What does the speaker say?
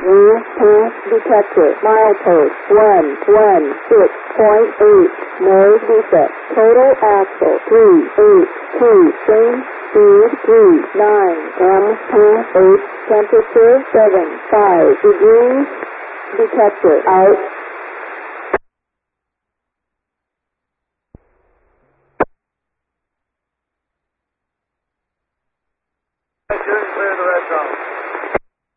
pass detected. Milepost 116.8. No defect. Total axle 382. Change speed 39. Pass 8. Temperature 75 degrees. Detected. Out. Clear the red zone.